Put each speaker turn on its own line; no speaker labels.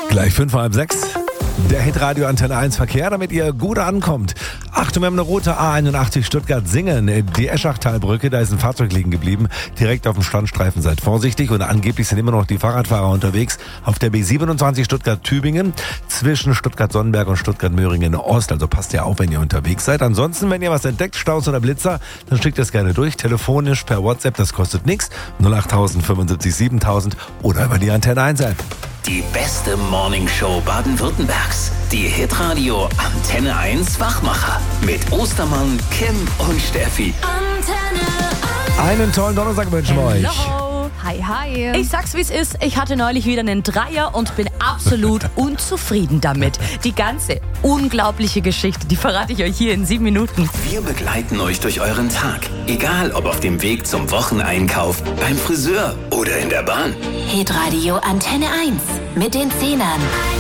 Gleich 5:30. Der Hitradio Antenne 1 Verkehr, damit ihr gut ankommt. Achtung, wir haben eine rote A81 Stuttgart-Singen. Die Eschachtalbrücke, da ist ein Fahrzeug liegen geblieben. Direkt auf dem Standstreifen, seid vorsichtig. Und angeblich sind immer noch die Fahrradfahrer unterwegs auf der B27 Stuttgart-Tübingen zwischen Stuttgart-Sonnenberg und Stuttgart-Möhringen-Ost. Also passt ja auf, wenn ihr unterwegs seid. Ansonsten, wenn ihr was entdeckt, Staus oder Blitzer, dann schickt das gerne durch. Telefonisch, per WhatsApp, das kostet nichts. 08000 75 7000 oder über die Antenne 1 App.
Die beste Morningshow Baden-Württembergs. Die Hitradio Antenne 1 Wachmacher. Mit Ostermann, Kim und Steffi.
Antenne 1.
Einen tollen Donnerstag wünschen wir euch.
Hello. Hi, hi. Ich sag's, wie's ist. Ich hatte neulich wieder einen Dreier und bin absolut unzufrieden damit. Die ganze unglaubliche Geschichte, die verrate ich euch hier in 7 Minuten.
Wir begleiten euch durch euren Tag. Egal, ob auf dem Weg zum Wocheneinkauf, beim Friseur oder in der Bahn.
Hitradio Antenne 1 mit den Zehnern.